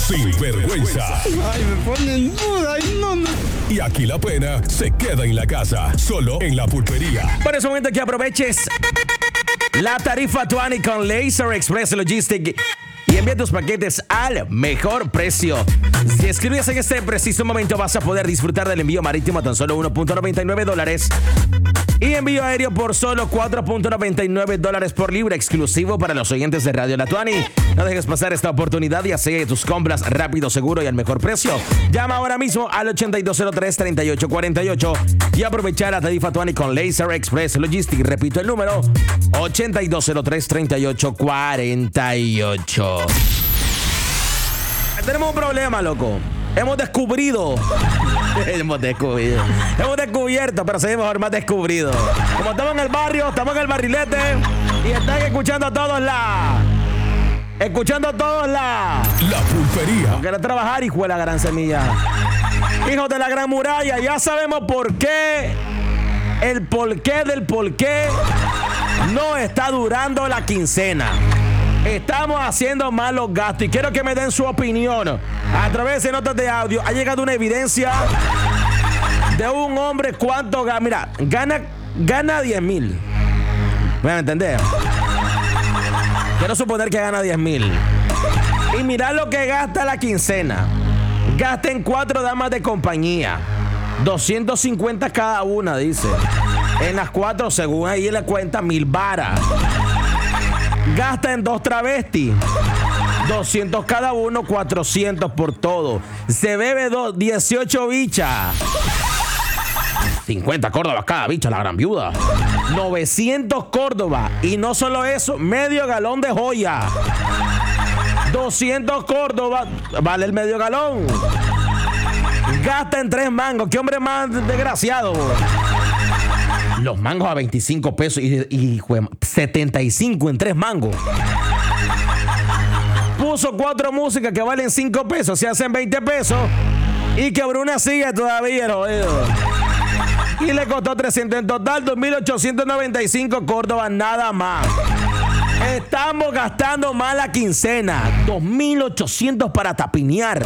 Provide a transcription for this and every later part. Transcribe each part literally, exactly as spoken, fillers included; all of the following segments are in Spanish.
sin vergüenza. Ay, me ponen duda. Ay, no, no. Y aquí la pena se queda en la casa, solo en La Pulpería. Por ese momento que aproveches la tarifa Tuani con Laser Express Logistic y envía tus paquetes al mejor precio. Si escribes en este preciso momento vas a poder disfrutar del envío marítimo a tan solo uno punto noventa y nueve dólares y envío aéreo por solo cuatro punto noventa y nueve dólares por libra, exclusivo para los oyentes de Radio La Tuani. No dejes pasar esta oportunidad y hace tus compras rápido, seguro y al mejor precio. Llama ahora mismo al ochenta y dos cero tres, treinta y ocho cuarenta y ocho y aprovecha la tarifa Tuani con Laser Express Logistics. Repito el número, ochenta y dos cero tres, treinta y ocho cuarenta y ocho. Tenemos un problema, loco. Hemos descubrido. Hemos descubierto. Hemos descubierto, pero seguimos mejor más descubrido. Como estamos en el barrio, estamos en el barrilete y están escuchando a todos la. Escuchando a todos la. La Pulpería. No quiero trabajar, hijo de la gran semilla. Hijos de la gran muralla, ya sabemos por qué. El porqué del porqué no está durando la quincena. Estamos haciendo mal los gastos y quiero que me den su opinión. A través de notas de audio ha llegado una evidencia de un hombre cuánto gana. Mira, gana, gana diez mil. ¿Me van a entender? Quiero suponer que gana diez mil. Y mirá lo que gasta la quincena. Gasta en cuatro damas de compañía. doscientos cincuenta cada una, dice. En las cuatro, según ahí le cuenta, mil varas. Gasta en dos travestis. doscientos cada uno, cuatrocientos por todo. Se bebe dos, dieciocho bichas. cincuenta córdobas cada bicha, la gran viuda. novecientos córdobas. Y no solo eso, medio galón de joya. doscientos córdobas. Vale el medio galón. Gasta en tres mangos. ¿Qué hombre más desgraciado? Los mangos a veinticinco pesos y, y, y setenta y cinco en tres mangos. Puso cuatro músicas que valen cinco pesos, se hacen veinte pesos. Y quebró una silla todavía, el oído. Y le costó trescientos. En total, dos mil ochocientos noventa y cinco córdobas nada más. Estamos gastando más la quincena. dos mil ochocientos para tapinear.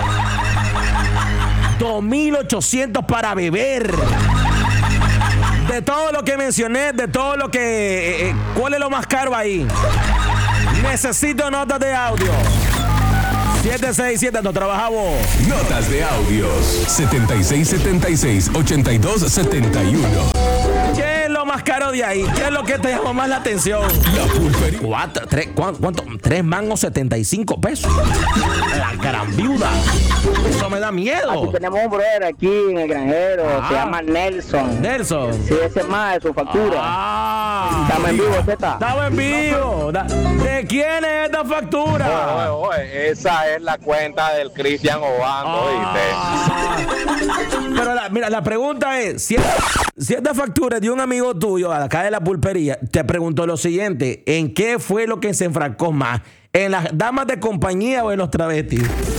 dos mil ochocientos para beber. De todo lo que mencioné, de todo lo que... Eh, ¿cuál es lo más caro ahí? Necesito notas de audio. siete seis siete, no trabaja vos. Notas de audios. setenta y seis setenta y seis, ochenta y dos setenta y uno. ¿Qué es lo más caro de ahí? ¿Qué es lo que te llamó más la atención? La Pulpería. Cuatro, tres, ¿cuánto, cuánto? Tres mangos, setenta y cinco pesos. La gran viuda. Eso me da miedo. Aquí tenemos un brother aquí en el granjero. Ah. Se llama Nelson. Nelson. Sí, ese es más de su factura. Ah. Estamos en vivo, Z. Estamos en vivo. ¿De quién es esta factura? Oye, oye, esa es la cuenta del Cristian Obando, Ah. Pero la, mira, la pregunta es, si, si esta factura es de un amigo tuyo acá de la pulpería, te pregunto lo siguiente: ¿en qué fue lo que se enfrascó más? ¿En las damas de compañía o en los travestis?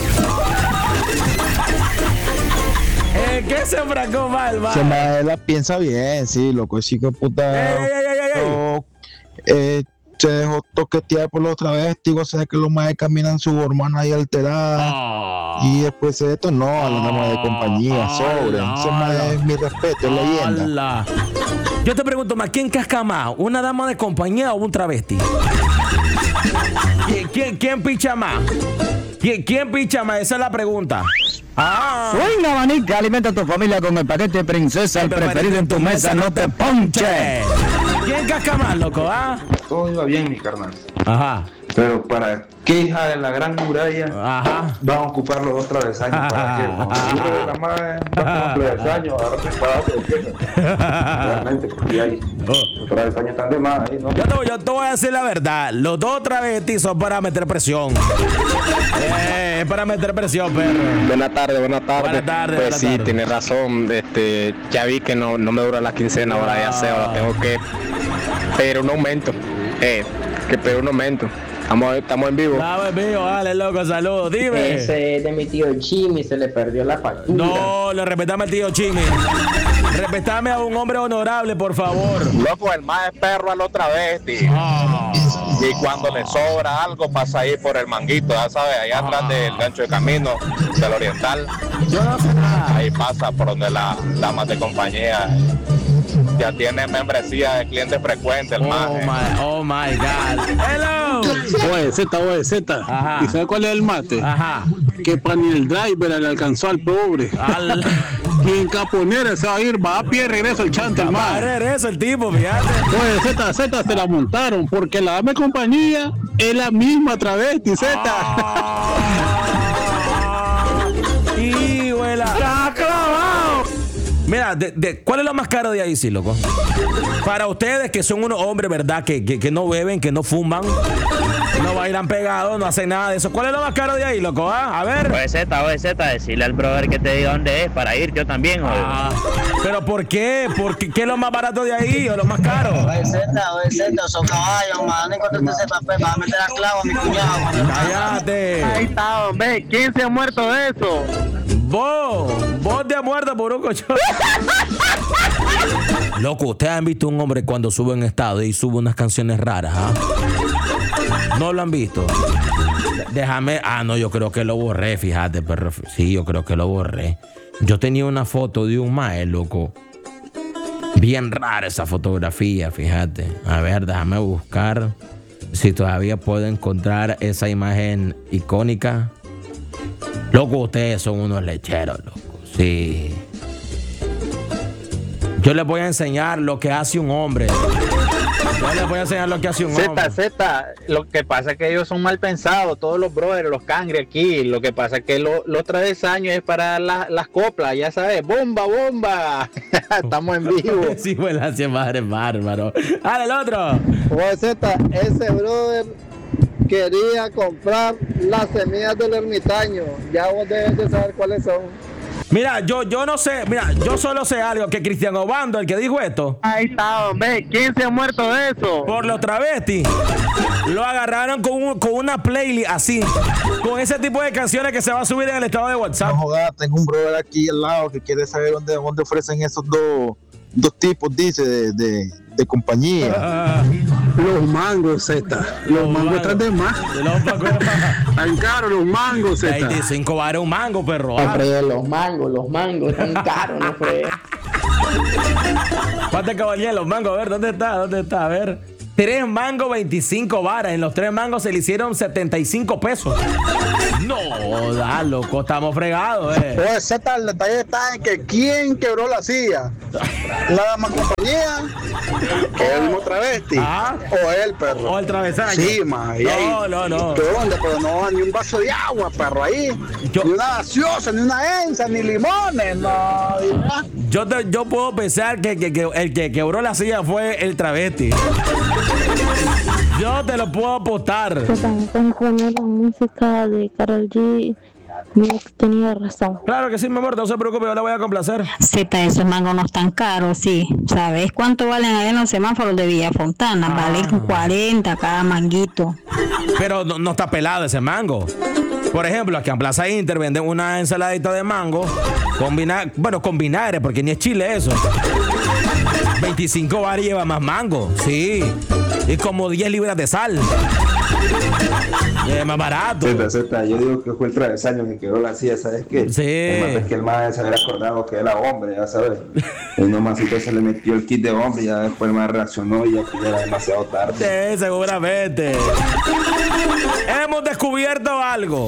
¿En qué se enfrascó más, hermano? Se me la piensa bien, sí, loco, sí que puta. Ey, ey, ey, ey, ey. Lo- eh, se dejó toquetear por los travestis, o sea que los maes caminan su hormona ahí alterada. Ah. Y después se detonó a la dama de compañía, sobre. Ese mae es mi respeto, es leyenda. Ala. Yo te pregunto más, ¿quién casca más? ¿Una dama de compañía o un travesti? ¿Quién, quién, quién picha más? ¿Quién, quién picha más? Esa es la pregunta. Ah. Venga, manica, alimenta a tu familia con el paquete princesa, el preferido en tu mesa, no te ponche. ¿Quién casca más, loco? ¿Ah? Todo iba bien, mi carnal. Ajá. Pero para queja de la gran muralla, Ajá. van a ocupar los dos travesaños para que cuando llegue de la madre, va a travesaños, ahora se para hacer queja. Realmente, porque hay los travesaños están de más ahí, ¿no? Yo te, yo te voy a decir la verdad. Los dos travestis son para meter presión. Eh, es para meter presión, perro. Buenas tardes, buenas tardes. Buenas tardes, Pues buenas sí, tardes. tienes razón. Este, ya vi que no, no me dura la quincena, ahora ya sé, ahora tengo que pedir un aumento. Eh, que pedir un aumento. Estamos, estamos en vivo. Dame mío, dale, loco, saludos. Dime. Ese es de mi tío Chimi, se le perdió la factura. No, le respetame al tío Chimi. Respetame a un hombre honorable, por favor. Loco, el más es perro a los travestis. Ah. Y cuando le sobra algo, pasa ahí por el Manguito, ya sabes, allá Ah. atrás del gancho de camino del Oriental. Yo no sé nada. Ahí pasa por donde la damas de compañía. Ya tiene membresía de cliente frecuente, el Oh maje. my, oh my God. Hello. Oye, Z, oye, Z. Ajá. ¿Y sabes cuál es el mate? Ajá. Que para ni el driver le alcanzó al pobre. Al... Y en Caponera se va a ir, va a pie, regresa el chante, el mar. Madre eso el tipo, fíjate. Oye, Z, Z se la montaron porque la dama de compañía es la misma travesti, Z. Y huela. ¡Está clavado! Mira, de, de, ¿cuál es lo más caro de ahí, sí, loco? Para ustedes que son unos hombres, ¿verdad? Que, que, que no beben, que no fuman, no bailan pegados, no hacen nada de eso. ¿Cuál es lo más caro de ahí, loco? ¿Ah? A ver. Oye, Z, oye, Z, decirle al brother que te diga dónde es para ir yo también, oye. Ah, ¿pero por qué? ¿Por qué? ¿Qué es lo más barato de ahí o lo más caro? Oye, Z, oye, Z, son caballos, man. No encontraste ese papel, vas a meter a clavo a mi cuñado. Cállate. Ahí está, hombre. ¿Quién se ha muerto de eso? Vos, vos te has muerto por un cochón. Loco, ustedes han visto un hombre cuando sube en estado y sube unas canciones raras, ¿ah? ¿No lo han visto? Déjame. Ah, no, yo creo que lo borré, fíjate, pero sí, yo creo que lo borré. Yo tenía una foto de un mae, loco. Bien rara esa fotografía, fíjate. A ver, déjame buscar si todavía puedo encontrar esa imagen icónica. Loco, ustedes son unos lecheros, loco. Sí. Yo les voy a enseñar lo que hace un hombre. Yo les voy a enseñar lo que hace un hombre. Z, Z, lo que pasa es que ellos son mal pensados, todos los brothers, los cangres aquí. Lo que pasa es que lo, los travesaños es para la, las coplas, ya sabes, bomba, bomba. Estamos en vivo. Sí, bueno, así madre bárbaro. Dale, el otro. Oye, Z, ese brother quería comprar las semillas del ermitaño. Ya vos debes de saber cuáles son. Mira, yo, yo no sé, mira, yo solo sé algo, que Cristian Obando, el que dijo esto. Ahí está, hombre. ¿Quién se ha muerto de eso? Por los travestis. Lo agarraron con, un, con una playlist así, con ese tipo de canciones que se va a subir en el estado de WhatsApp. No jodas, tengo un brother aquí al lado que quiere saber dónde, dónde ofrecen esos dos, dos tipos, dice, de, de, de compañía. Ah, Los mangos, Z. Los mangos están de más. Tan caros los mangos, Z. veinticinco bares un mango, perro. Ah. Hombre, los mangos, los mangos están caros, no fregues. ¿Cuánto caballero los mangos? A ver, ¿dónde está? ¿Dónde está? A ver. Tres mangos, veinticinco varas. En los tres mangos se le hicieron setenta y cinco pesos. No, da, loco, estamos fregados, eh. Oye, Z, el detalle está en que quién quebró la silla. La dama compañía, que es el mismo travesti, Ah. o él, perro. O el travesaño. Sí, ma. ahí- No, no, no. ¿De dónde? Pero no, ni un vaso de agua, perro, ahí. Yo- Ni una gaseosa, ni una ensa, ni limones, no. y nada. Yo, te- yo puedo pensar que, que- que el que quebró la silla fue el travesti. Yo te lo puedo apostar. Cuando ponía la música de Karol G, mi ex tenía razón. Claro que sí, mi amor, no se preocupe, yo la voy a complacer. Z, esos mangos no están caros, sí. ¿Sabes cuánto valen ahí en los semáforos de Villa Fontana? Ah. Valen cuarenta cada manguito. Pero no, no está pelado ese mango. Por ejemplo, aquí en Plaza Inter venden una ensaladita de mango con vinagre, bueno, con vinagre, porque ni es chile eso. veinticinco bar lleva más mango, sí. Y como diez libras de sal. Y es más barato. Z, Z, yo digo que fue el travesaño que quedó la silla, ¿sabes qué? Sí. El más es que el más se había acordado que era hombre, ya sabes. El nomasito se le metió el kit de hombre y ya después el más reaccionó y ya que ya era demasiado tarde. Sí, seguramente. Hemos descubierto algo.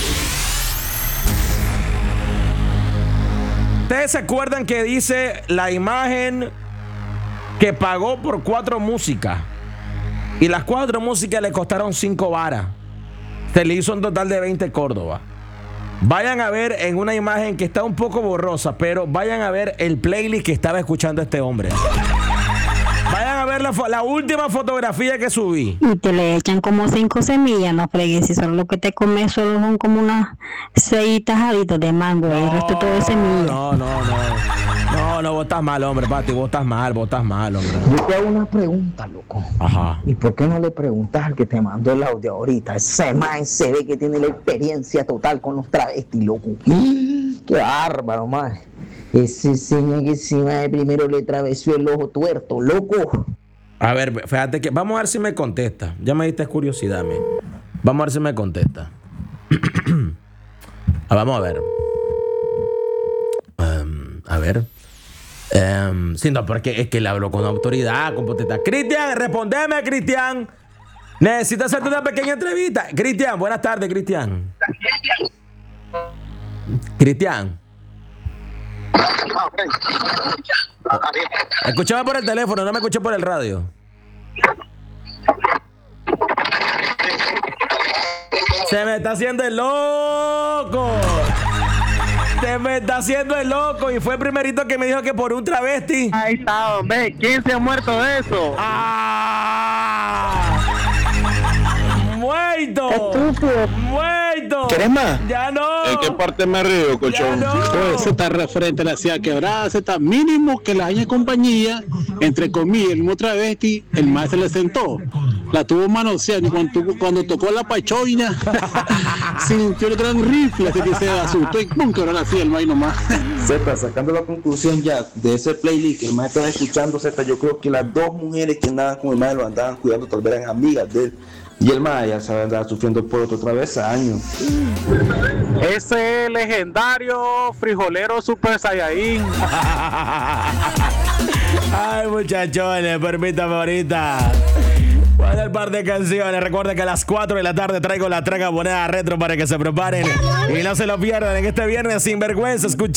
¿Ustedes se acuerdan que dice la imagen que pagó por cuatro músicas? Y las cuatro músicas le costaron cinco varas. Se le hizo un total de veinte Córdoba. Vayan a ver en una imagen que está un poco borrosa, pero vayan a ver el playlist que estaba escuchando este hombre. Vayan a ver la, fo- la última fotografía que subí. Y te le echan como cinco semillas, no fregues. Si solo lo que te comes solo son como unas seis tajaditas de mango. y el resto todo es semilla. No, no, no. No, no, vos estás mal, hombre, Pati. Vos estás mal, vos estás mal, hombre. Yo te hago una pregunta, loco. Ajá. ¿Y por qué no le preguntas al que te mandó el audio ahorita? Ese man se ve que tiene la experiencia total con los travestis, loco. ¡Qué bárbaro, man! Ese señor que encima de primero le atravesó el ojo tuerto, loco. A ver, fíjate que vamos a ver si me contesta. Ya me diste curiosidad a mí. Vamos a ver si me contesta. ah, vamos a ver. Um, a ver. Um, sí, no, porque es que le hablo con autoridad, con potestad. Cristian, respondeme, Cristian. Necesito hacerte una pequeña entrevista. Cristian, buenas tardes, Cristian. Cristian. Escúchame por el teléfono, no me escuché por el radio. Se me está haciendo el loco. Se me está haciendo el loco. Y fue el primerito que me dijo que por un travesti. Ahí está, hombre. ¿Quién se ha muerto de eso? ¡Ah! ¡Muerto! ¡Muerto! ¿Quieres más? ¡Ya no! ¿En qué parte me río, cochón? No. Pues se está referente a la ciudad quebrada, se está mínimo que la año de compañía, entre comillas, el mismo travesti, el maestro le sentó. La tuvo manoseando y cuando, cuando tocó la pachoina, sintió el gran rifle, así que se asustó y pum, quebró la silla el maíz nomás. Zeta, sacando la conclusión ya de ese playlist que el maestro está escuchando, Zeta, yo creo que las dos mujeres que andaban con el maestro lo andaban cuidando, tal vez eran amigas de él. Y el Maya se andaba sufriendo por otro travesaño. Ese legendario frijolero Super Saiyajin. Ay, muchachones, permítame ahorita. Voy a dar un par de canciones. Recuerden que a las cuatro de la tarde traigo la traga moneda retro para que se preparen y no se lo pierdan en este viernes sin vergüenza. Escucha.